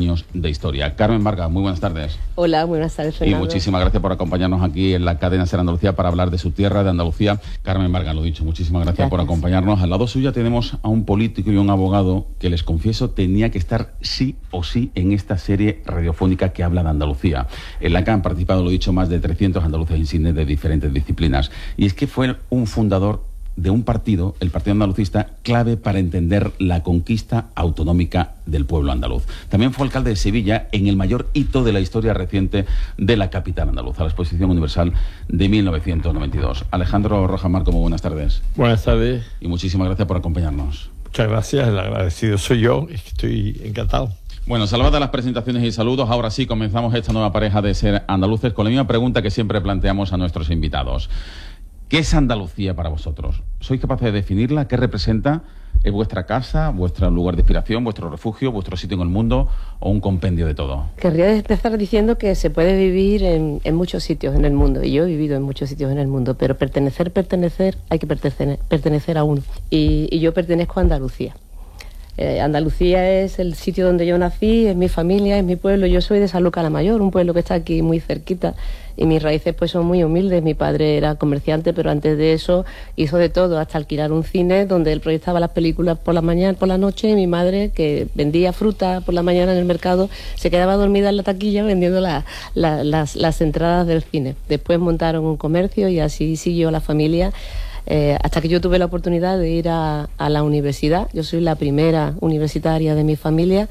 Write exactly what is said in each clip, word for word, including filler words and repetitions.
años de historia. Carmen Vargas, muy buenas tardes. Hola, buenas tardes, Fernando. Y muchísimas gracias por acompañarnos aquí en la cadena SER Andalucía para hablar de su tierra, de Andalucía. Carmen Vargas, lo dicho, muchísimas gracias, gracias por acompañarnos. Al lado suya tenemos a un político y un abogado que, les confieso, tenía que estar sí o sí en esta serie radiofónica que habla de Andalucía, en la que han participado, lo dicho, más de trescientos andaluces insignes de diferentes disciplinas. Y es que fue un fundador de un partido, el Partido Andalucista, clave para entender la conquista autonómica del pueblo andaluz. También fue alcalde de Sevilla en el mayor hito de la historia reciente de la capital andaluza, la Exposición Universal de mil novecientos noventa y dos. Alejandro Rojas Marco, muy buenas tardes. Buenas tardes. Y muchísimas gracias por acompañarnos. Muchas gracias, el agradecido soy yo, estoy encantado. Bueno, salvadas las presentaciones y saludos, ahora sí comenzamos esta nueva pareja de Ser Andaluces con la misma pregunta que siempre planteamos a nuestros invitados. ¿Qué es Andalucía para vosotros? ¿Sois capaces de definirla? ¿Qué representa? ¿Es vuestra casa, vuestro lugar de inspiración, vuestro refugio, vuestro sitio en el mundo o un compendio de todo? Querría empezar diciendo que se puede vivir en, en muchos sitios en el mundo, y yo he vivido en muchos sitios en el mundo, pero pertenecer, pertenecer, hay que pertenecer, pertenecer a uno. Y, y yo pertenezco a Andalucía. Eh, Andalucía es el sitio donde yo nací, es mi familia, es mi pueblo. Yo soy de Sanlúcar la Mayor, un pueblo que está aquí muy cerquita, y mis raíces pues son muy humildes. Mi padre era comerciante, pero antes de eso hizo de todo, hasta alquilar un cine donde él proyectaba las películas por la mañana, por la noche, y mi madre, que vendía fruta por la mañana en el mercado, se quedaba dormida en la taquilla vendiendo la, la, las, las entradas del cine. Después montaron un comercio y así siguió la familia. Eh, hasta que yo tuve la oportunidad de ir a, a la universidad. Yo soy la primera universitaria de mi familia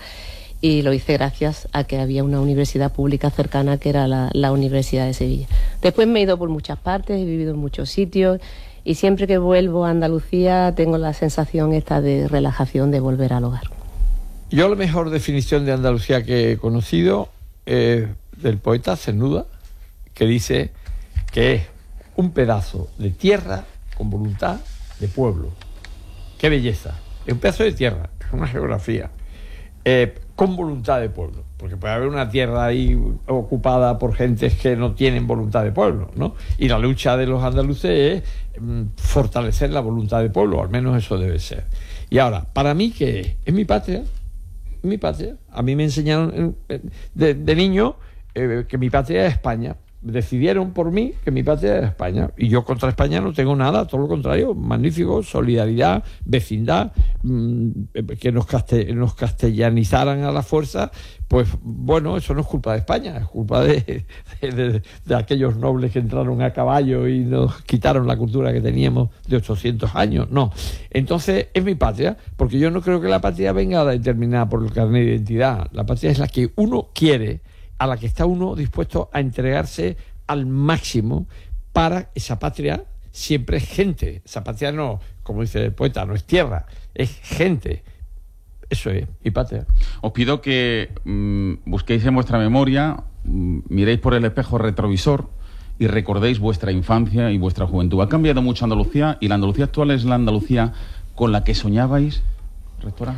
y lo hice gracias a que había una universidad pública cercana, que era la, la Universidad de Sevilla. Después me he ido por muchas partes, he vivido en muchos sitios, y siempre que vuelvo a Andalucía tengo la sensación esta de relajación, de volver al hogar. Yo la mejor definición de Andalucía que he conocido es del poeta Cernuda, que dice que es un pedazo de tierra con voluntad de pueblo. ¡Qué belleza! Es un pedazo de tierra, es una geografía, eh, con voluntad de pueblo, porque puede haber una tierra ahí ocupada por gentes que no tienen voluntad de pueblo, ¿no? Y la lucha de los andaluces es mm, fortalecer la voluntad de pueblo, al menos eso debe ser. Y ahora, para mí, ¿qué es? Es mi patria, es mi patria. A mí me enseñaron de, de niño eh, que mi patria es España. Decidieron por mí que mi patria era España, y yo contra España no tengo nada, todo lo contrario, magnífico, solidaridad, vecindad, mmm, que nos, caste, nos castellanizaran a la fuerza. Pues bueno, eso no es culpa de España, es culpa de, de, de, de aquellos nobles que entraron a caballo y nos quitaron la cultura que teníamos de ochocientos años. No, entonces es mi patria, porque yo no creo que la patria venga determinada por el carnet de identidad. La patria es la que uno quiere, a la que está uno dispuesto a entregarse al máximo para esa patria. Siempre es gente. Esa patria no, como dice el poeta, no es tierra, es gente. Eso es mi patria. Os pido que mmm, busquéis en vuestra memoria, mmm, miréis por el espejo retrovisor y recordéis vuestra infancia y vuestra juventud. Ha cambiado mucho Andalucía, y la Andalucía actual es la Andalucía con la que soñabais, rectora.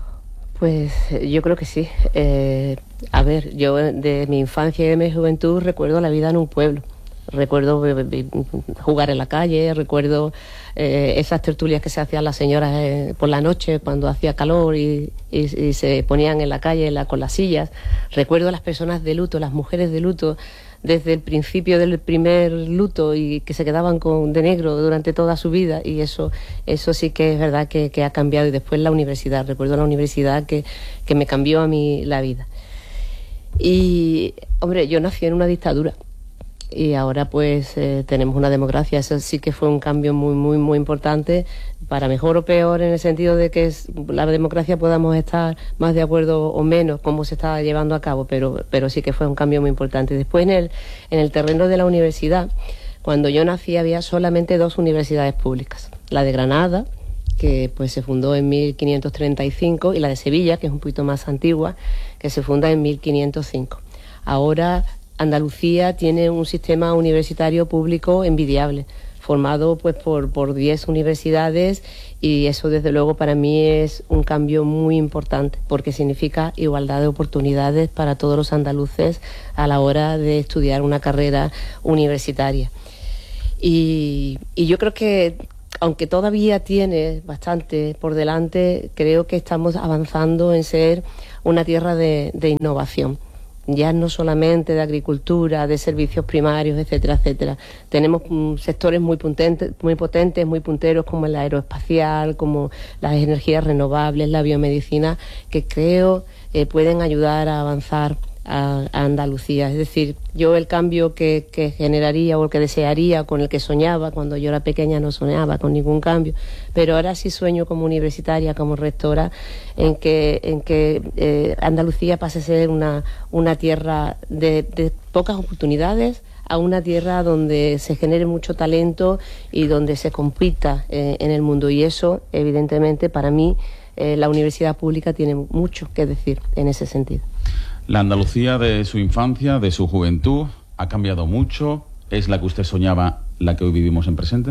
Pues yo creo que sí. Eh, a ver, yo de mi infancia y de mi juventud recuerdo la vida en un pueblo. Recuerdo jugar en la calle, recuerdo eh, esas tertulias que se hacían las señoras eh, por la noche cuando hacía calor y, y, y se ponían en la calle la, con las sillas. Recuerdo a las personas de luto, las mujeres de luto, desde el principio del primer luto, y que se quedaban con, de negro durante toda su vida, y eso eso sí que es verdad que, que ha cambiado. Y después la universidad, recuerdo la universidad que, que me cambió a mí la vida. Y, hombre, yo nací en una dictadura, y ahora pues eh, tenemos una democracia. Eso sí que fue un cambio muy, muy, muy importante, para mejor o peor, en el sentido de que es, la democracia podamos estar más de acuerdo o menos cómo se está llevando a cabo, pero, pero sí que fue un cambio muy importante. Después en el, en el terreno de la universidad, cuando yo nací había solamente dos universidades públicas, la de Granada, que pues se fundó en mil quinientos treinta y cinco, y la de Sevilla, que es un poquito más antigua, que se funda en mil quinientos cinco. Ahora Andalucía tiene un sistema universitario público envidiable, formado pues por, por diez universidades, y eso desde luego para mí es un cambio muy importante, porque significa igualdad de oportunidades para todos los andaluces a la hora de estudiar una carrera universitaria. Y, y yo creo que aunque todavía tiene bastante por delante, creo que estamos avanzando en ser una tierra de, de innovación. Ya no solamente de agricultura, de servicios primarios, etcétera, etcétera. Tenemos mm, sectores muy potentes, muy potentes, muy punteros, como el aeroespacial, como las energías renovables, la biomedicina, que creo eh, pueden ayudar a avanzar a, a Andalucía. Es decir, yo el cambio que, que generaría o el que desearía, con el que soñaba, cuando yo era pequeña no soñaba con ningún cambio, pero ahora sí sueño como universitaria, como rectora, en que, en que eh, Andalucía pase a ser una, una tierra de, de pocas oportunidades, a una tierra donde se genere mucho talento y donde se compita eh, en el mundo. Y eso, evidentemente, para mí, eh, la universidad pública tiene mucho que decir en ese sentido. La Andalucía de su infancia, de su juventud, ha cambiado mucho. ¿Es la que usted soñaba la que hoy vivimos en presente?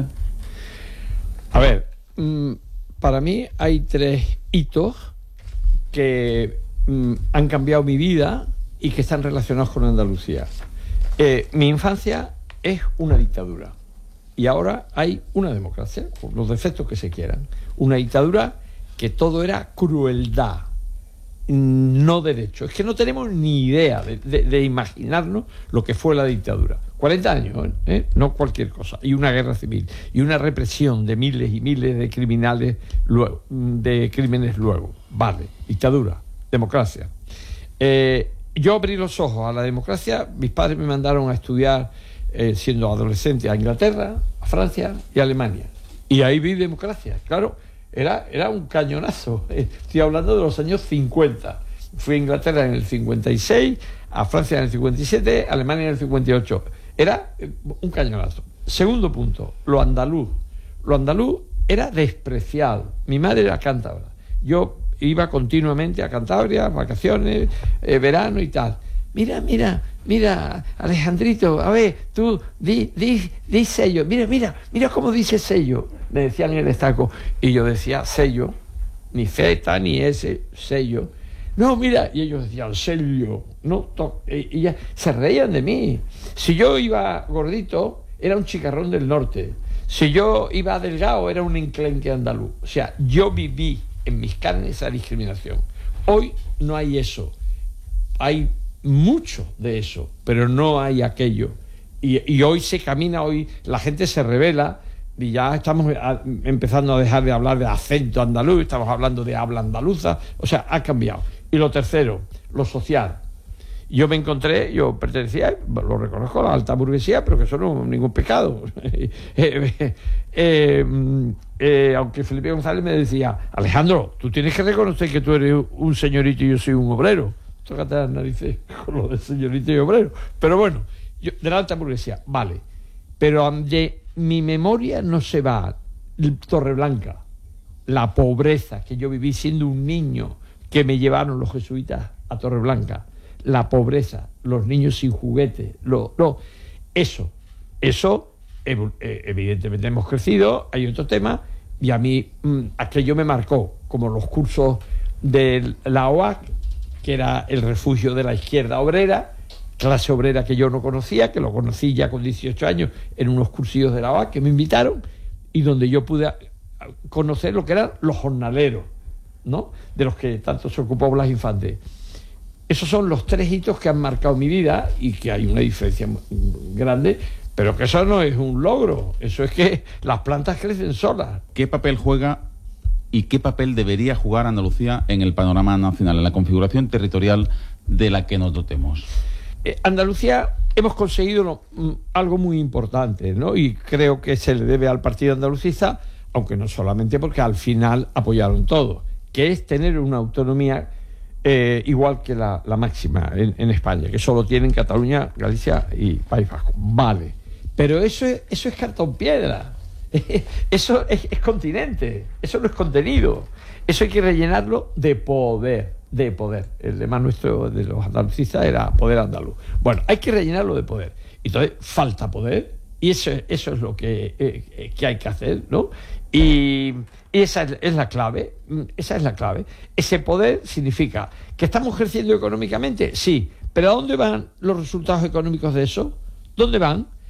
A ver, mmm, para mí hay tres hitos que mmm, han cambiado mi vida y que están relacionados con Andalucía. Eh, mi infancia es una dictadura y ahora hay una democracia, por los defectos que se quieran. Una dictadura que todo era crueldad, no derecho. Es que no tenemos ni idea de, de, de imaginarnos lo que fue la dictadura. cuarenta años, ¿eh? No cualquier cosa. Y una guerra civil. Y una represión de miles y miles de criminales luego, de crímenes luego. Vale, dictadura, democracia. Eh, yo abrí los ojos a la democracia. Mis padres me mandaron a estudiar, eh, siendo adolescente, a Inglaterra, a Francia y a Alemania. Y ahí vi democracia, claro. Era, era un cañonazo. Estoy hablando de los años cincuenta. Fui a Inglaterra en el cincuenta y seis, a Francia en el cincuenta y siete, a Alemania en el cincuenta y ocho. Era un cañonazo. Segundo punto, lo andaluz. Lo andaluz era despreciado. Mi madre era cántabra. Yo iba continuamente a Cantabria, vacaciones, eh, verano y tal. Mira, mira, mira, Alejandrito, a ver, tú, di, di, di sello. Mira, mira, mira cómo dice sello. Me decían en el estaco. Y yo decía sello, ni Z, ni S, sello. No, mira, y ellos decían sello. No, to y, y ya se reían de mí. Si yo iba gordito, era un chicarrón del norte. Si yo iba delgado, era un enclenque andaluz. O sea, yo viví en mis carnes esa discriminación. Hoy no hay eso. Hay mucho de eso, pero no hay aquello. Y, y hoy se camina, hoy la gente se revela y ya estamos a, empezando a dejar de hablar de acento andaluz, estamos hablando de habla andaluza, o sea, ha cambiado. Y lo tercero, lo social. Yo me encontré, yo pertenecía, lo reconozco, a la alta burguesía, pero que eso no es ningún pecado. eh, eh, eh, eh, aunque Felipe González me decía, Alejandro, tú tienes que reconocer que tú eres un señorito y yo soy un obrero. Tócate las narices con lo de señorito y obrero. Pero bueno, yo, de la alta burguesía, vale. Pero de mi memoria no se va Torreblanca, la pobreza que yo viví siendo un niño, que me llevaron los jesuitas a Torreblanca, la pobreza, los niños sin juguete, lo, lo, eso, eso, evidentemente hemos crecido, hay otro tema, y a mí aquello me marcó, como los cursos de la O A C, que era el refugio de la izquierda obrera, clase obrera que yo no conocía, que lo conocí ya con dieciocho años en unos cursillos de la O A C que me invitaron y donde yo pude conocer lo que eran los jornaleros, ¿no?, de los que tanto se ocupó Blas Infante. Esos son los tres hitos que han marcado mi vida y que hay una diferencia grande, pero que eso no es un logro, eso es que las plantas crecen solas. ¿Qué papel juega y qué papel debería jugar Andalucía en el panorama nacional, en la configuración territorial de la que nos dotemos? Eh, Andalucía hemos conseguido lo, mm, algo muy importante, ¿no? Y creo que se le debe al Partido Andalucista, aunque no solamente porque al final apoyaron todo, que es tener una autonomía eh, igual que la, la máxima en, en España, que solo tienen Cataluña, Galicia y País Vasco. Vale, pero eso es, eso es cartón piedra. Eso es, es continente, eso no es contenido. Eso hay que rellenarlo de poder, de poder. El lema nuestro de los andalucistas era poder andaluz. Bueno, hay que rellenarlo de poder. Entonces, falta poder, y eso, eso es lo que, eh, que hay que hacer, ¿no? Y, y esa es, es la clave, esa es la clave. Ese poder significa que estamos creciendo económicamente, sí, pero ¿a dónde van los resultados económicos de eso? ¿Dónde van?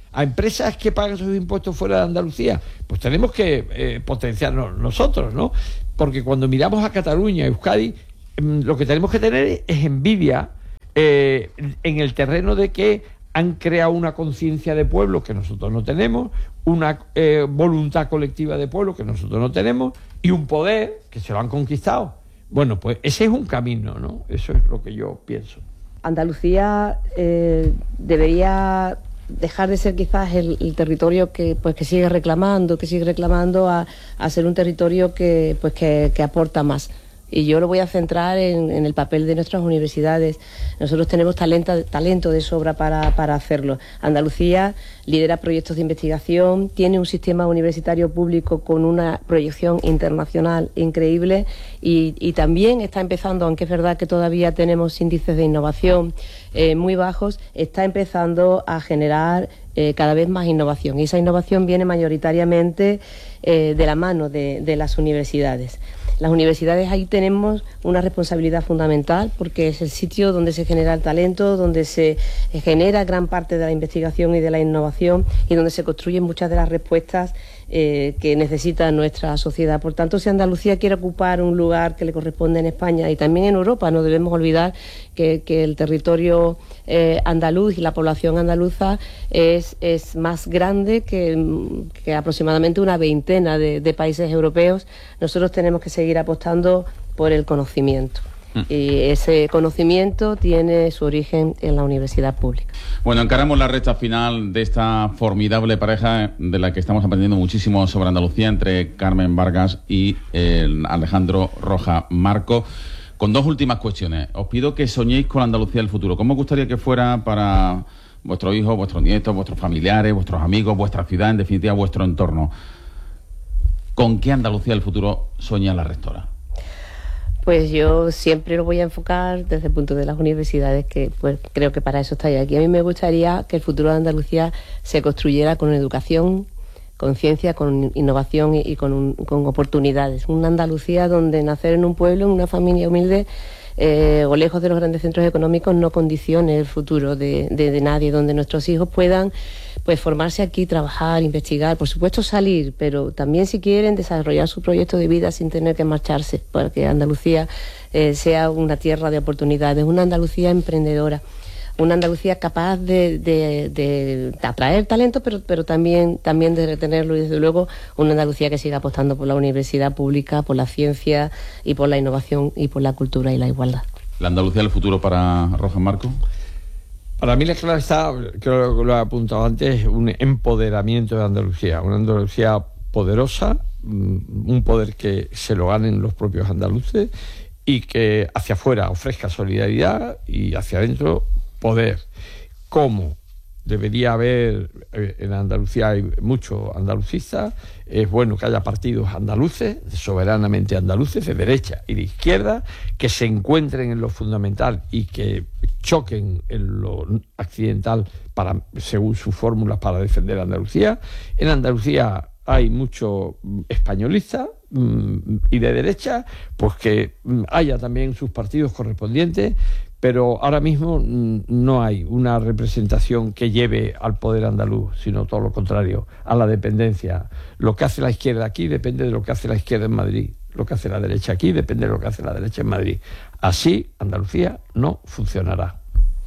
a empresas que pagan sus impuestos fuera de Andalucía, pues tenemos que eh, potenciarnos nosotros, ¿no? Porque cuando miramos a Cataluña, Euskadi, lo que tenemos que tener es envidia eh, en el terreno de que han creado una conciencia de pueblo que nosotros no tenemos, una eh, voluntad colectiva de pueblo que nosotros no tenemos y un poder que se lo han conquistado. Bueno, pues ese es un camino, ¿no? Eso es lo que yo pienso. Andalucía eh, debería dejar de ser quizás el, el territorio que pues que sigue reclamando, que sigue reclamando a, a ser un territorio que pues que, que aporta más. Y yo lo voy a centrar en, en el papel de nuestras universidades. Nosotros tenemos talento, talento de sobra para, para hacerlo. Andalucía lidera proyectos de investigación, tiene un sistema universitario público con una proyección internacional increíble y, y también está empezando, aunque es verdad que todavía tenemos índices de innovación eh, muy bajos, está empezando a generar eh, cada vez más innovación. Y esa innovación viene mayoritariamente eh, de la mano de, de las universidades. Las universidades, ahí tenemos una responsabilidad fundamental porque es el sitio donde se genera el talento, donde se genera gran parte de la investigación y de la innovación y donde se construyen muchas de las respuestas eh, que necesita nuestra sociedad. Por tanto, si Andalucía quiere ocupar un lugar que le corresponde en España y también en Europa, no debemos olvidar que, que el territorio eh, andaluz y la población andaluza es, es más grande que, que aproximadamente una veintena de, de países europeos. Nosotros tenemos que seguir apostando por el conocimiento. Y ese conocimiento tiene su origen en la universidad pública. Bueno, encaramos la recta final de esta formidable pareja de la que estamos aprendiendo muchísimo sobre Andalucía entre Carmen Vargas y eh, Alejandro Roja Marco. Con dos últimas cuestiones. Os pido que soñéis con Andalucía del futuro. ¿Cómo os gustaría que fuera para vuestros hijos, vuestros nietos, vuestros familiares, vuestros amigos, vuestra ciudad, en definitiva, vuestro entorno? ¿Con qué Andalucía del futuro sueña la rectora? Pues yo siempre lo voy a enfocar desde el punto de las universidades, que pues creo que para eso estáis aquí. A mí me gustaría que el futuro de Andalucía se construyera con educación, con ciencia, con innovación y, y con, un, con oportunidades. Una Andalucía donde nacer en un pueblo, en una familia humilde, eh, o lejos de los grandes centros económicos, no condicione el futuro de, de, de nadie, donde nuestros hijos puedan pues formarse aquí, trabajar, investigar, por supuesto salir, pero también si quieren desarrollar su proyecto de vida sin tener que marcharse, para que Andalucía eh, sea una tierra de oportunidades, una Andalucía emprendedora, una Andalucía capaz de, de, de, de atraer talento, pero, pero también, también de retenerlo, y desde luego una Andalucía que siga apostando por la universidad pública, por la ciencia y por la innovación y por la cultura y la igualdad. ¿La Andalucía del futuro para Roja Marco? Para mí la clave está, creo que lo he apuntado antes, un empoderamiento de Andalucía, una Andalucía poderosa, un poder que se lo ganen los propios andaluces y que hacia afuera ofrezca solidaridad y hacia adentro poder. ¿Cómo? Debería haber, en Andalucía hay muchos andalucistas, es bueno que haya partidos andaluces, soberanamente andaluces, de derecha y de izquierda, que se encuentren en lo fundamental y que choquen en lo accidental para, según sus fórmulas para defender a Andalucía. En Andalucía hay muchos españolistas mmm, y de derecha, pues que mmm, haya también sus partidos correspondientes, pero ahora mismo mmm, no hay una representación que lleve al poder andaluz, sino todo lo contrario, a la dependencia. Lo que hace la izquierda aquí depende de lo que hace la izquierda en Madrid. Lo que hace la derecha aquí depende de lo que hace la derecha en Madrid. Así, Andalucía no funcionará.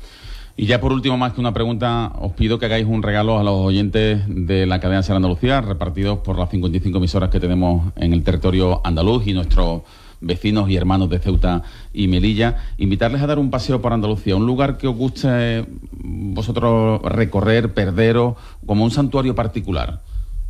Y ya por último, más que una pregunta, os pido que hagáis un regalo a los oyentes de la cadena SER Andalucía, repartidos por las cincuenta y cinco emisoras que tenemos en el territorio andaluz y nuestros vecinos y hermanos de Ceuta y Melilla. Invitarles a dar un paseo por Andalucía, un lugar que os guste vosotros recorrer, perderos, como un santuario particular.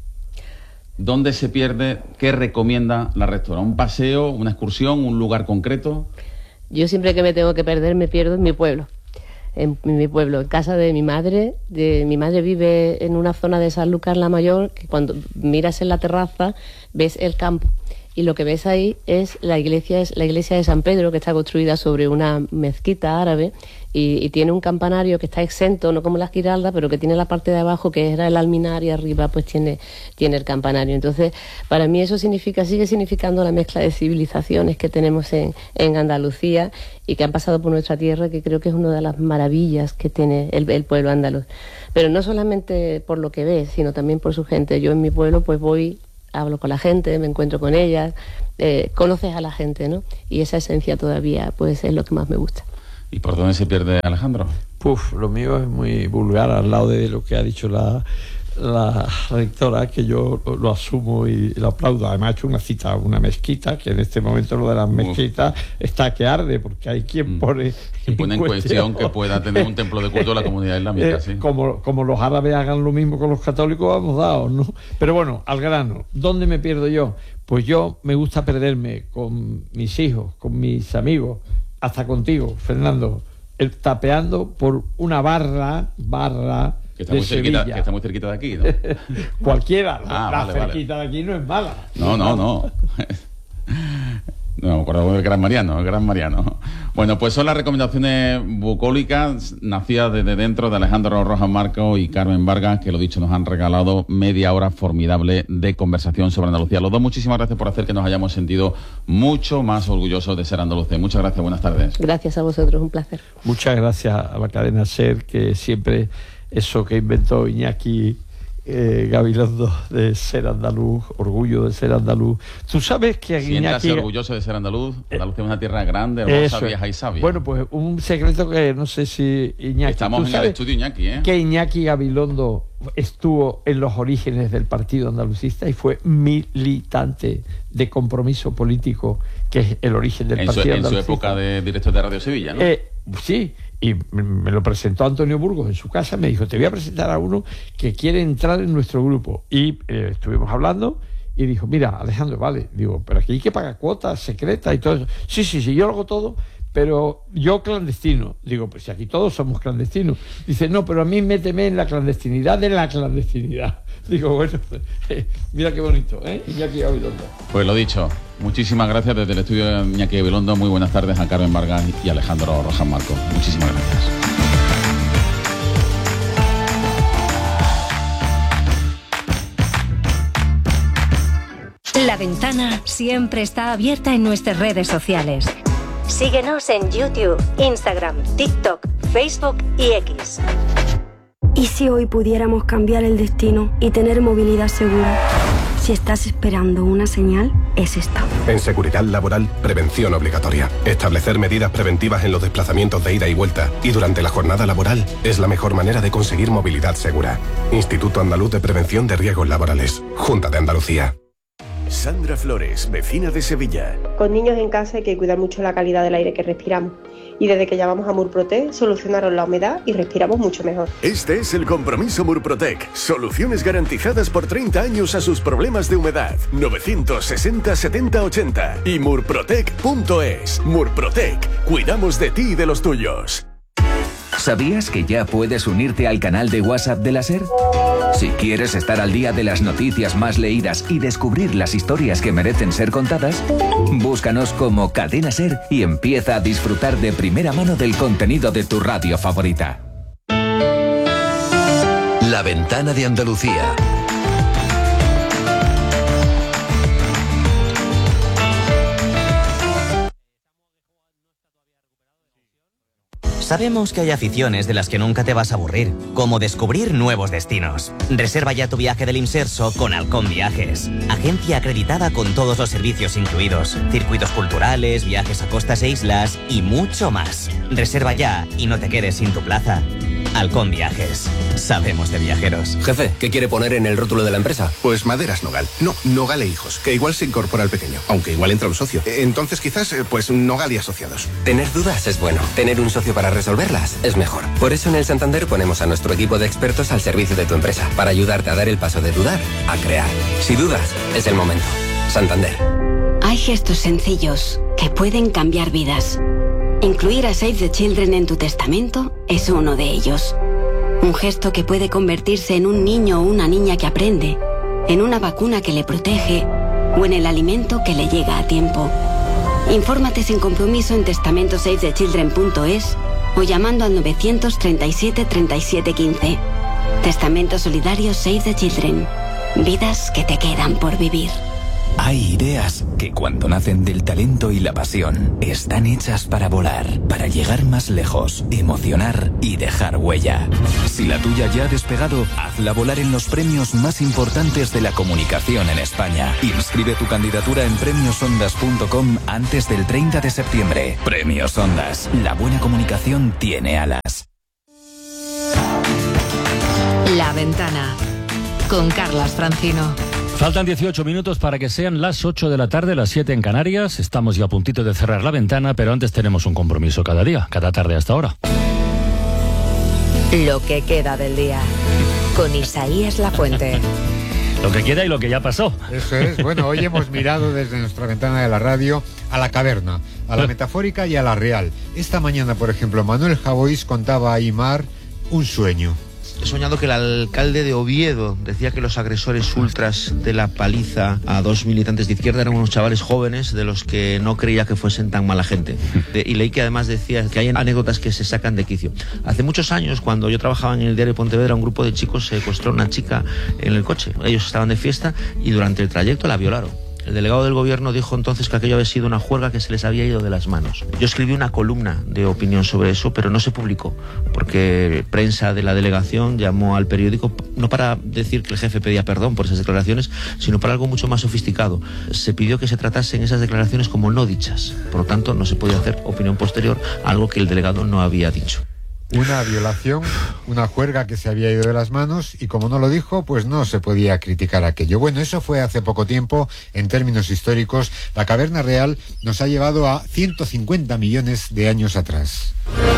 ¿Dónde se pierde? ¿Qué recomienda la rectora? ¿Un paseo, una excursión, un lugar concreto? Yo siempre que me tengo que perder me pierdo en mi pueblo. En mi pueblo, en casa de mi madre. De, mi madre vive en una zona de Sanlúcar la Mayor, que cuando miras en la terraza ves el campo. y lo que ves ahí es la iglesia, es la iglesia de San Pedro, que está construida sobre una mezquita árabe y, y tiene un campanario que está exento, no como la Giralda, pero que tiene la parte de abajo que era el alminar y arriba pues tiene, tiene el campanario. Entonces, para mí eso significa, sigue significando la mezcla de civilizaciones que tenemos en, en Andalucía y que han pasado por nuestra tierra, que creo que es una de las maravillas que tiene el, el pueblo andaluz. Pero no solamente por lo que ves, sino también por su gente. Yo en mi pueblo pues voy, hablo con la gente, me encuentro con ellas, eh, conoces a la gente, ¿no? Y esa esencia todavía pues es lo que más me gusta. ¿Y por dónde se pierde Alejandro? Puf, lo mío es muy vulgar al lado de lo que ha dicho la, la rectora, que yo lo, lo asumo y lo aplaudo. Además ha hecho una cita a una mezquita, que en este momento lo de las mezquitas está que arde, porque hay quien pone, quien pone en cuestión que pueda tener un templo de culto de la comunidad islámica. Eh, sí. como, como los árabes hagan lo mismo con los católicos, vamos dados, ¿no? Pero bueno, al grano, ¿dónde me pierdo yo? Pues yo me gusta perderme con mis hijos, con mis amigos, hasta contigo, Fernando, el, tapeando por una barra, barra que está de muy cerquita, Sevilla. que está muy cerquita de aquí, ¿no? Cualquiera, ah, la vale, cerquita vale. de aquí no es mala. No, no, no. No, me acuerdo del Gran Mariano, el Gran Mariano. Bueno, pues son las recomendaciones bucólicas nacidas desde dentro de Alejandro Rojas Marco y Carmen Vargas, que lo dicho, nos han regalado media hora formidable de conversación sobre Andalucía. Los dos, muchísimas gracias por hacer que nos hayamos sentido mucho más orgullosos de ser andaluces. Muchas gracias, buenas tardes. Gracias a vosotros, un placer. Muchas gracias a la cadena SER, que siempre eso que inventó Iñaki Eh, Gabilondo, de ser andaluz, orgullo de ser andaluz. Tú sabes que a Siéntase Iñaki... orgulloso de ser andaluz. Andalucía es una tierra grande, hermosa, Eso. vieja y sabia. Bueno, pues un secreto que no sé si Iñaki... Estamos ¿tú en el sabes estudio Iñaki, ¿eh? que Iñaki Gabilondo estuvo en los orígenes del partido andalucista y fue militante de Compromiso Político, que es el origen del en su, partido en su andalucista? época de director de Radio Sevilla, ¿no? Eh, sí, y me lo presentó Antonio Burgos en su casa, me dijo, te voy a presentar a uno que quiere entrar en nuestro grupo. Y eh, estuvimos hablando y dijo, mira, Alejandro, vale, digo, pero aquí hay que pagar cuotas secretas y todo eso. Sí, sí, sí, yo lo hago todo, pero yo clandestino. Digo, pues si aquí todos somos clandestinos. Dice, no, pero a mí méteme en la clandestinidad de la clandestinidad. Digo, bueno, eh, mira qué bonito, ¿eh? Iñaki Gabilondo. Pues lo dicho, muchísimas gracias desde el estudio de Iñaki Gabilondo. Muy buenas tardes a Carmen Vargas y Alejandro Rojas Marco. Muchísimas gracias. La ventana siempre está abierta en nuestras redes sociales. Síguenos en YouTube, Instagram, TikTok, Facebook y X. ¿Y si hoy pudiéramos cambiar el destino y tener movilidad segura? Si estás esperando una señal, es esta. En seguridad laboral, prevención obligatoria. Establecer medidas preventivas en los desplazamientos de ida y vuelta y durante la jornada laboral es la mejor manera de conseguir movilidad segura. Instituto Andaluz de Prevención de Riesgos Laborales. Junta de Andalucía. Sandra Flores, vecina de Sevilla. Con niños en casa hay que cuidar mucho la calidad del aire que respiramos. Y desde que llamamos a Murprotec, solucionaron la humedad y respiramos mucho mejor. Este es el compromiso Murprotec. Soluciones garantizadas por treinta años a sus problemas de humedad. novecientos sesenta setenta ochenta y murprotec punto es. Murprotec. Cuidamos de ti y de los tuyos. ¿Sabías que ya puedes unirte al canal de WhatsApp de la SER? Si quieres estar al día de las noticias más leídas y descubrir las historias que merecen ser contadas, búscanos como Cadena SER y empieza a disfrutar de primera mano del contenido de tu radio favorita. La ventana de Andalucía. Sabemos que hay aficiones de las que nunca te vas a aburrir, como descubrir nuevos destinos. Reserva ya tu viaje del Imserso con Halcón Viajes, agencia acreditada con todos los servicios incluidos, circuitos culturales, viajes a costas e islas y mucho más. Reserva ya y no te quedes sin tu plaza. Halcón Viajes. Sabemos de viajeros. Jefe, ¿qué quiere poner en el rótulo de la empresa? Pues Maderas Nogal. No, Nogal e Hijos, que igual se incorpora al pequeño, aunque igual entra un socio. Entonces quizás, pues Nogal y Asociados. Tener dudas es bueno. Tener un socio para resolverlas es mejor. Por eso en el Santander ponemos a nuestro equipo de expertos al servicio de tu empresa, para ayudarte a dar el paso de dudar a crear. Si dudas, es el momento. Santander. Hay gestos sencillos que pueden cambiar vidas. Incluir a Save the Children en tu testamento es uno de ellos. Un gesto que puede convertirse en un niño o una niña que aprende, en una vacuna que le protege o en el alimento que le llega a tiempo. Infórmate sin compromiso en testamento save the children punto es o llamando al novecientos treinta y siete treinta y siete quince. Testamento solidario Save the Children. Vidas que te quedan por vivir. Hay ideas que cuando nacen del talento y la pasión están hechas para volar, para llegar más lejos, emocionar y dejar huella. Si la tuya ya ha despegado, hazla volar en los premios más importantes de la comunicación en España. Inscribe tu candidatura en premios ondas punto com antes del treinta de septiembre. Premios Ondas. La buena comunicación tiene alas. La Ventana con Carlas Francino. Faltan dieciocho minutos para que sean las ocho de la tarde, las siete en Canarias. Estamos ya a puntito de cerrar La Ventana, pero antes tenemos un compromiso cada día, cada tarde hasta ahora. Lo que queda del día, con Isaías Lafuente. Lo que queda y lo que ya pasó. Eso es. Bueno, hoy hemos mirado desde nuestra ventana de la radio a la caverna, a la metafórica y a la real. Esta mañana, por ejemplo, Manuel Javois contaba a Aimar un sueño. He soñado que el alcalde de Oviedo decía que los agresores ultras de la paliza a dos militantes de izquierda eran unos chavales jóvenes de los que no creía que fuesen tan mala gente. De, y leí que además decía que hay anécdotas que se sacan de quicio. Hace muchos años, cuando yo trabajaba en el diario Pontevedra, un grupo de chicos secuestró a una chica en el coche. Ellos estaban de fiesta y durante el trayecto la violaron. El delegado del gobierno dijo entonces que aquello había sido una juerga que se les había ido de las manos. Yo escribí una columna de opinión sobre eso, pero no se publicó, porque prensa de la delegación llamó al periódico no para decir que el jefe pedía perdón por esas declaraciones, sino para algo mucho más sofisticado. Se pidió que se tratasen esas declaraciones como no dichas. Por lo tanto, no se podía hacer opinión posterior a algo que el delegado no había dicho. Una violación, una juerga que se había ido de las manos y como no lo dijo, pues no se podía criticar aquello. Bueno, eso fue hace poco tiempo. En términos históricos, la caverna real nos ha llevado a ciento cincuenta millones de años atrás.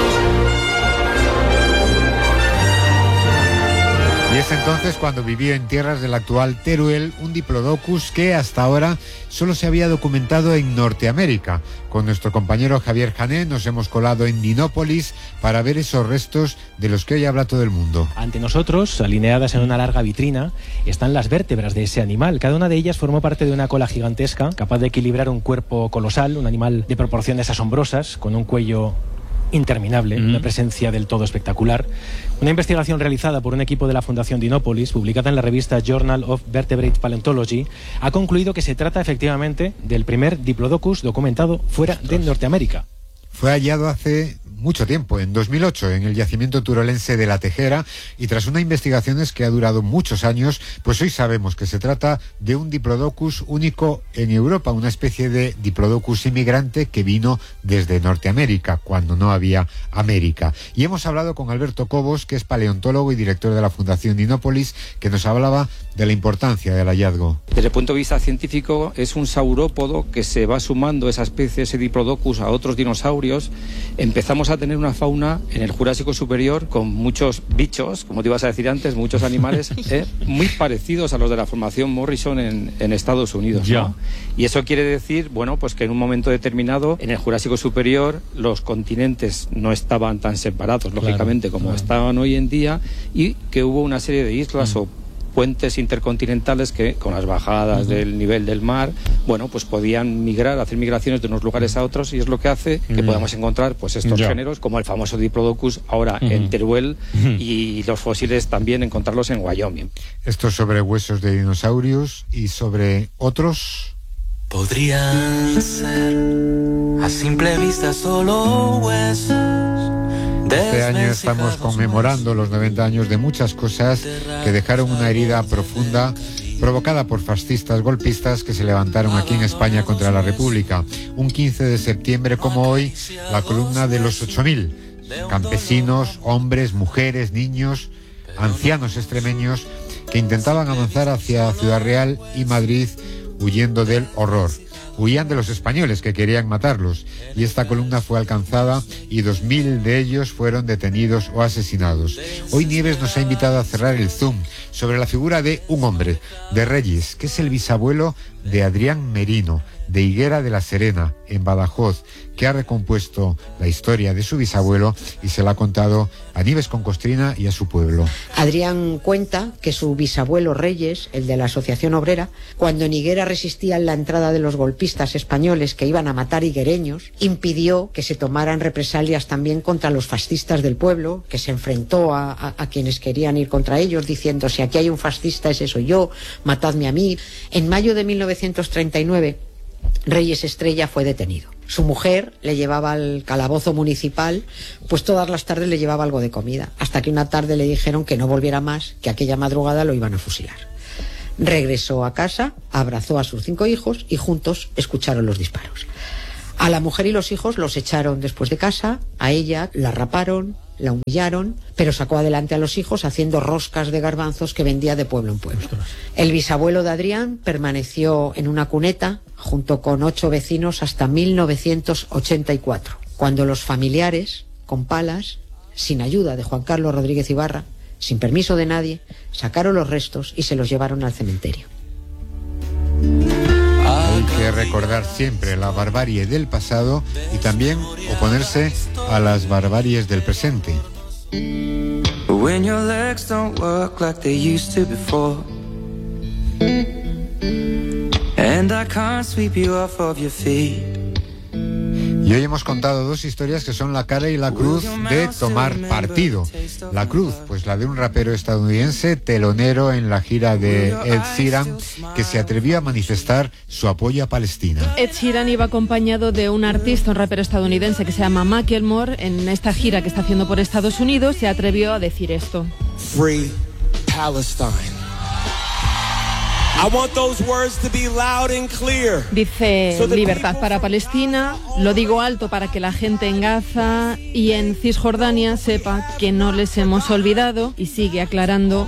Y es entonces cuando vivió en tierras del actual Teruel un Diplodocus que hasta ahora solo se había documentado en Norteamérica. Con nuestro compañero Javier Jané nos hemos colado en Dinópolis para ver esos restos de los que hoy habla todo el mundo. Ante nosotros, alineadas en una larga vitrina, están las vértebras de ese animal. Cada una de ellas formó parte de una cola gigantesca, capaz de equilibrar un cuerpo colosal, un animal de proporciones asombrosas, con un cuello interminable, mm. una presencia del todo espectacular. Una investigación realizada por un equipo de la Fundación Dinópolis, publicada en la revista Journal of Vertebrate Paleontology, ha concluido que se trata efectivamente del primer Diplodocus documentado fuera Ostras. de Norteamérica. Fue hallado hace mucho tiempo, en dos mil ocho, en el yacimiento turolense de La Tejera, y tras una investigación que ha durado muchos años, pues hoy sabemos que se trata de un Diplodocus único en Europa, una especie de Diplodocus inmigrante que vino desde Norteamérica, cuando no había América. Y hemos hablado con Alberto Cobos, que es paleontólogo y director de la Fundación Dinópolis, que nos hablaba de la importancia del hallazgo. Desde el punto de vista científico, es un saurópodo que se va sumando esa especie, ese Diplodocus, a otros dinosaurios. Empezamos a tener una fauna en el Jurásico Superior con muchos bichos, como te ibas a decir antes, muchos animales eh, muy parecidos a los de la formación Morrison en, en Estados Unidos, ¿no? Y eso quiere decir, bueno, pues que en un momento determinado en el Jurásico Superior los continentes no estaban tan separados, lógicamente, claro, como claro. estaban hoy en día, y que hubo una serie de islas mm. o puentes intercontinentales que con las bajadas uh-huh. del nivel del mar, bueno, pues podían migrar, hacer migraciones de unos lugares a otros, y es lo que hace que uh-huh. podamos encontrar pues estos yeah. géneros, como el famoso Diplodocus ahora uh-huh. en Teruel uh-huh. y los fósiles también encontrarlos en Wyoming. Esto sobre huesos de dinosaurios y sobre otros. Podrían ser a simple vista solo huesos. Este año estamos conmemorando los noventa años de muchas cosas que dejaron una herida profunda provocada por fascistas golpistas que se levantaron aquí en España contra la República. Un quince de septiembre como hoy, la columna de los ocho mil, campesinos, hombres, mujeres, niños, ancianos extremeños que intentaban avanzar hacia Ciudad Real y Madrid huyendo del horror. huían de los españoles que querían matarlos, y esta columna fue alcanzada y dos mil de ellos fueron detenidos o asesinados. Hoy Nieves nos ha invitado a cerrar el zoom sobre la figura de un hombre, de Reyes, que es el bisabuelo de Adrián Merino, de Higuera de la Serena, en Badajoz, que ha recompuesto la historia de su bisabuelo y se la ha contado a Nieves con Costrina y a su pueblo. Adrián cuenta que su bisabuelo Reyes, el de la Asociación Obrera, cuando en Higuera resistían la entrada de los golpistas españoles que iban a matar higuereños, impidió que se tomaran represalias también contra los fascistas del pueblo, que se enfrentó a, a, a quienes querían ir contra ellos, diciendo: si aquí hay un fascista, ese soy yo, matadme a mí. En mayo de mil novecientos treinta y nueve, Reyes Estrella fue detenido. Su mujer le llevaba al calabozo municipal, pues todas las tardes le llevaba algo de comida, hasta que una tarde le dijeron que no volviera más, que aquella madrugada lo iban a fusilar. Regresó a casa, abrazó a sus cinco hijos y juntos escucharon los disparos. A la mujer y los hijos los echaron después de casa, a ella la raparon, la humillaron, pero sacó adelante a los hijos haciendo roscas de garbanzos que vendía de pueblo en pueblo. El bisabuelo de Adrián permaneció en una cuneta junto con ocho vecinos hasta mil novecientos ochenta y cuatro, cuando los familiares, con palas, sin ayuda de Juan Carlos Rodríguez Ibarra, sin permiso de nadie, sacaron los restos y se los llevaron al cementerio. Hay que recordar siempre la barbarie del pasado y también oponerse a las barbaries del presente. When your legs don't work like they used to before, and I can't sweep you off of your feet. Y hoy hemos contado dos historias que son la cara y la cruz de tomar partido. La cruz, pues la de un rapero estadounidense, telonero en la gira de Ed Sheeran, que se atrevió a manifestar su apoyo a Palestina. Ed Sheeran iba acompañado de un artista, un rapero estadounidense que se llama Macklemore. En esta gira que está haciendo por Estados Unidos se atrevió a decir esto: Free Palestine. I want those words to be loud and clear. Dice: libertad para Palestina, lo digo alto para que la gente en Gaza y en Cisjordania sepa que no les hemos olvidado, y sigue aclarando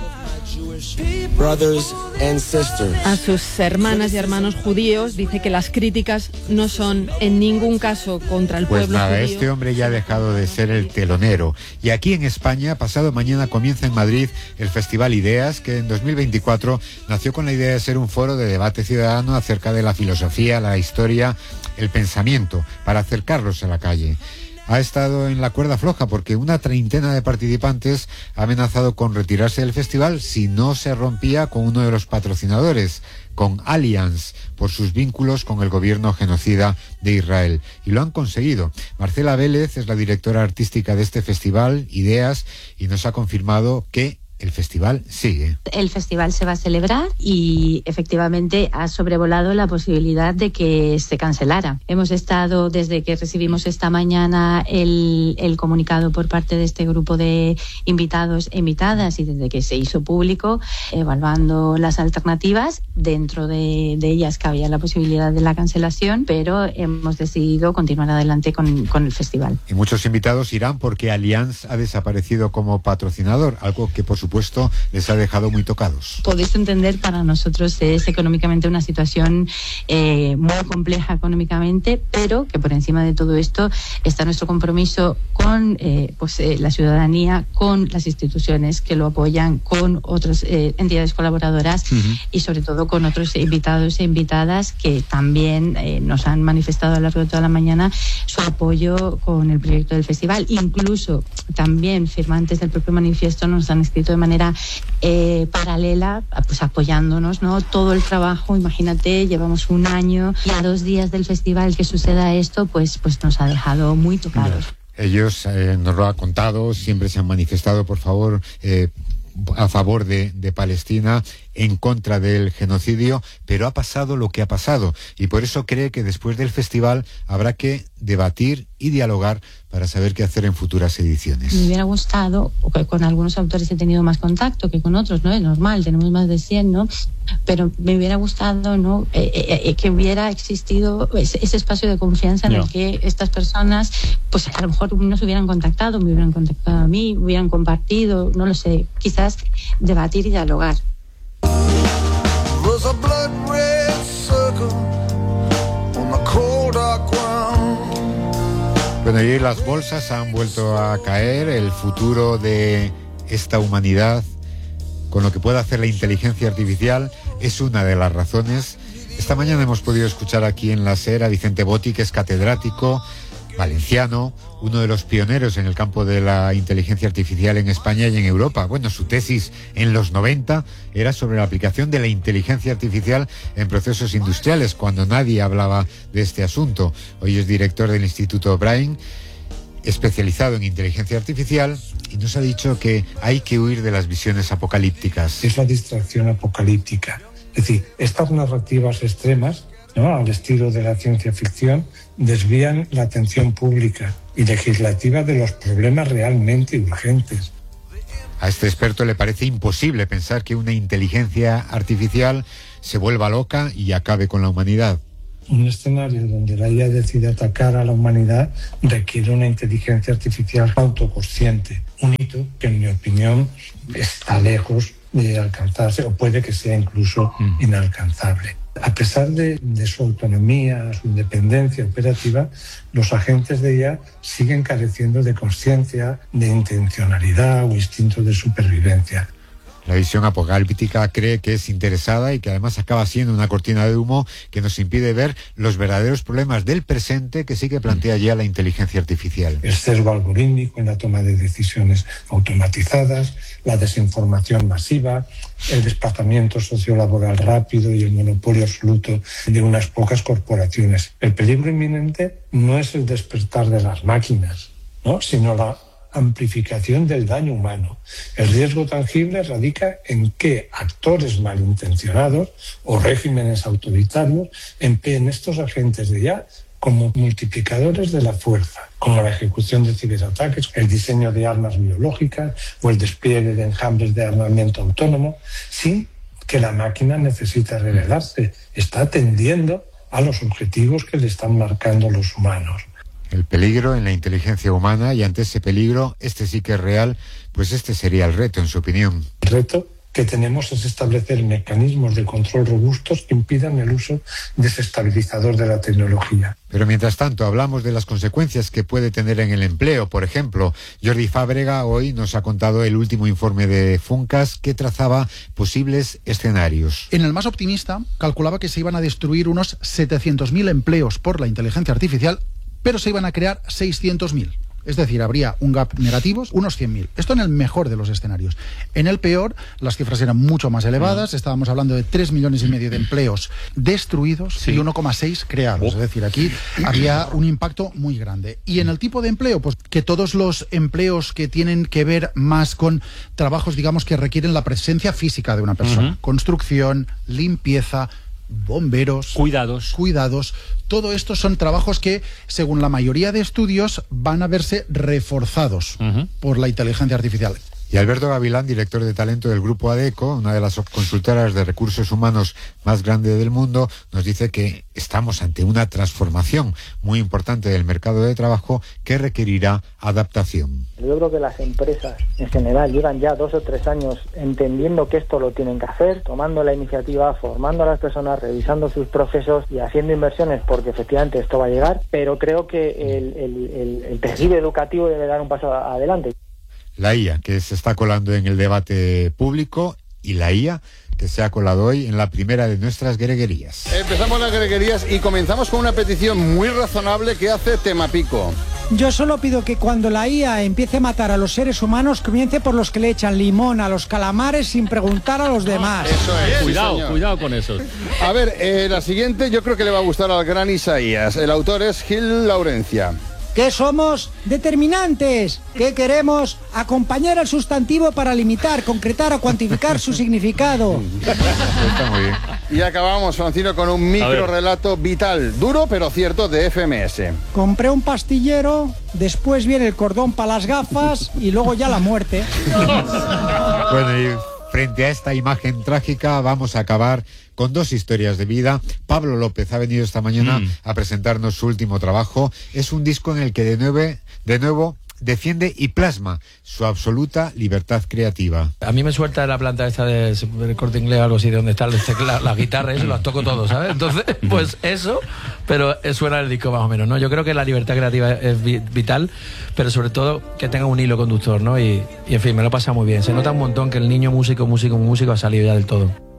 Brothers and sisters. a sus hermanas y hermanos judíos. Dice que las críticas no son en ningún caso contra el pues pueblo nada, judío. este hombre ya ha dejado de ser el telonero. Y aquí en España, pasado mañana comienza en Madrid el Festival Ideas, que en dos mil veinticuatro nació con la idea de ser un foro de debate ciudadano acerca de la filosofía, la historia, el pensamiento, para acercarlos a la calle. Ha estado en la cuerda floja porque una treintena de participantes ha amenazado con retirarse del festival si no se rompía con uno de los patrocinadores, con Allianz, por sus vínculos con el gobierno genocida de Israel. Y lo han conseguido. Marcela Vélez es la directora artística de este festival, Ideas, y nos ha confirmado que el festival sigue. El festival se va a celebrar y efectivamente ha sobrevolado la posibilidad de que se cancelara. Hemos estado, desde que recibimos esta mañana el, el comunicado por parte de este grupo de invitados e invitadas, y desde que se hizo público, evaluando las alternativas. Dentro de, de ellas cabía la posibilidad de la cancelación, pero hemos decidido continuar adelante con, con el festival. Y muchos invitados irán porque Allianz ha desaparecido como patrocinador, algo que por supuesto les ha dejado muy tocados. Podéis entender, para nosotros es económicamente una situación eh, muy compleja económicamente, pero que por encima de todo esto está nuestro compromiso con eh, pues, eh, la ciudadanía, con las instituciones que lo apoyan, con otras eh, entidades colaboradoras uh-huh. y sobre todo con otros invitados e invitadas que también eh, nos han manifestado a lo largo de toda la mañana su apoyo con el proyecto del festival. Incluso también firmantes del propio manifiesto nos han escrito de manera eh, paralela, pues apoyándonos, ¿no? Todo el trabajo, imagínate, llevamos un año y a dos días del festival que suceda esto, pues, pues nos ha dejado muy tocados. Ellos eh, nos lo han contado, siempre se han manifestado, por favor, eh, a favor de, de Palestina, en contra del genocidio, pero ha pasado lo que ha pasado y por eso cree que después del festival habrá que debatir y dialogar para saber qué hacer en futuras ediciones. Me hubiera gustado, con algunos autores he tenido más contacto que con otros, ¿no? Es normal, tenemos más de cien, ¿no? Pero me hubiera gustado, ¿no? Eh, eh, que hubiera existido ese, ese espacio de confianza en no. el que estas personas, pues a lo mejor nos hubieran contactado, me hubieran contactado a mí, hubieran compartido, no lo sé, quizás debatir y dialogar. Bueno, y las bolsas han vuelto a caer. El futuro de esta humanidad, con lo que puede hacer la inteligencia artificial, es una de las razones. Esta mañana hemos podido escuchar aquí en la SER a Vicente Botti, que es catedrático valenciano, uno de los pioneros en el campo de la inteligencia artificial en España y en Europa. Bueno, su tesis en los noventa era sobre la aplicación de la inteligencia artificial en procesos industriales, cuando nadie hablaba de este asunto. Hoy es director del Instituto Brain, especializado en inteligencia artificial, y nos ha dicho que hay que huir de las visiones apocalípticas. Es la distracción apocalíptica. Es decir, estas narrativas extremas, ¿no?, al estilo de la ciencia ficción, desvían la atención pública y legislativa de los problemas realmente urgentes. A este experto le parece imposible pensar que una inteligencia artificial se vuelva loca y acabe con la humanidad. Un escenario donde la I A decide atacar a la humanidad requiere una inteligencia artificial autoconsciente, un hito que, en mi opinión, está lejos de alcanzarse, o puede que sea incluso mm. inalcanzable. A pesar de, de su autonomía, su independencia operativa, los agentes de I A siguen careciendo de conciencia, de intencionalidad o instinto de supervivencia. La visión apocalíptica cree que es interesada y que además acaba siendo una cortina de humo que nos impide ver los verdaderos problemas del presente que sí que plantea ya la inteligencia artificial. El sesgo algorítmico en la toma de decisiones automatizadas, la desinformación masiva, el desplazamiento sociolaboral rápido y el monopolio absoluto de unas pocas corporaciones. El peligro inminente no es el despertar de las máquinas, ¿no?, sino la amplificación del daño humano. El riesgo tangible radica en que actores malintencionados o regímenes autoritarios empleen estos agentes de I A como multiplicadores de la fuerza, como la ejecución de ciberataques, el diseño de armas biológicas o el despliegue de enjambres de armamento autónomo, sin que la máquina necesite revelarse. Está atendiendo a los objetivos que le están marcando los humanos. El peligro en la inteligencia humana, y ante ese peligro, este sí que es real, pues este sería el reto, en su opinión. El reto que tenemos es establecer mecanismos de control robustos que impidan el uso desestabilizador de la tecnología. Pero mientras tanto hablamos de las consecuencias que puede tener en el empleo. Por ejemplo, Jordi Fábrega hoy nos ha contado el último informe de Funcas que trazaba posibles escenarios. En el más optimista, calculaba que se iban a destruir unos setecientos mil empleos por la inteligencia artificial, pero se iban a crear seiscientos mil. Es decir, habría un gap negativo, unos cien mil. Esto en el mejor de los escenarios. En el peor, las cifras eran mucho más elevadas. Estábamos hablando de tres millones y medio de empleos destruidos, sí, y uno coma seis creados. Es decir, aquí había un impacto muy grande. Y en el tipo de empleo, pues que todos los empleos que tienen que ver más con trabajos, digamos, que requieren la presencia física de una persona. Uh-huh. Construcción, limpieza, bomberos, cuidados, cuidados, todo esto son trabajos que, según la mayoría de estudios, van a verse reforzados uh-huh. por la inteligencia artificial. Y Alberto Gavilán, director de talento del Grupo ADECO, una de las consultoras de recursos humanos más grandes del mundo, nos dice que estamos ante una transformación muy importante del mercado de trabajo que requerirá adaptación. Yo creo que las empresas en general llevan ya dos o tres años entendiendo que esto lo tienen que hacer, tomando la iniciativa, formando a las personas, revisando sus procesos y haciendo inversiones, porque efectivamente esto va a llegar, pero creo que el, el, el, el tejido educativo debe dar un paso adelante. La I A, que se está colando en el debate público, y la I A, que se ha colado hoy en la primera de nuestras greguerías. Empezamos las greguerías y comenzamos con una petición muy razonable que hace Temapico. Yo solo pido que cuando la I A empiece a matar a los seres humanos, comience por los que le echan limón a los calamares sin preguntar a los demás. Eso es. Cuidado, sí, cuidado con eso. A ver, eh, la siguiente yo creo que le va a gustar al gran Isaías. El autor es Gil Laurencia. ¿Qué somos? Determinantes. ¿Qué queremos? Acompañar al sustantivo para limitar, concretar o cuantificar su significado. Está muy bien. Y acabamos, Francino, con un micro relato vital, duro pero cierto, de F M S. Compré un pastillero, después viene el cordón para las gafas y luego ya la muerte. Bueno, y frente a esta imagen trágica vamos a acabar con dos historias de vida. Pablo López ha venido esta mañana mm. a presentarnos su último trabajo. Es un disco en el que de nuevo, de nuevo defiende y plasma su absoluta libertad creativa. A mí me suelta la planta esta de Corte Inglés, algo así, de donde están las la, la guitarras, eso las toco todo, ¿sabes? Entonces, pues eso, pero suena el disco más o menos, ¿no? Yo creo que la libertad creativa es vital, pero sobre todo que tenga un hilo conductor, ¿no? Y, y en fin, me lo pasa muy bien. Se nota un montón que el niño músico, músico, músico ha salido ya del todo.